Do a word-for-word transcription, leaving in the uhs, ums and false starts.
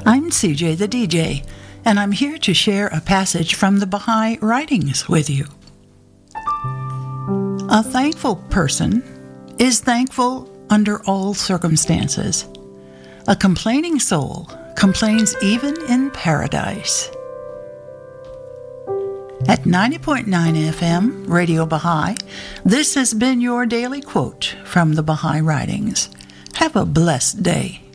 I'm C J the D J, and I'm here to share a passage from the Baha'i writings with you. A thankful person is thankful under all circumstances. A complaining soul complains even in paradise. At ninety point nine F M, Radio Baha'i, this has been your daily quote from the Baha'i writings. Have a blessed day.